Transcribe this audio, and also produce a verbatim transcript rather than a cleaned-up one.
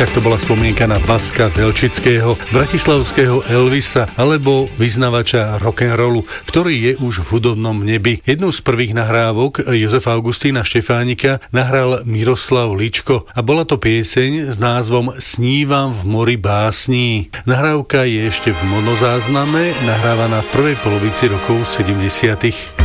Tak to bola spomienka na Vaska Delčického, bratislavského Elvisa alebo vyznavača rock'n'rollu, ktorý je už v hudobnom nebi. Jednou z prvých nahrávok Jozefa Augustína Štefánika nahral Miroslav Ličko a bola to pieseň s názvom Snívam v mori básní. Nahrávka je ešte v monozázname, nahrávaná v prvej polovici rokov sedemdesiatych.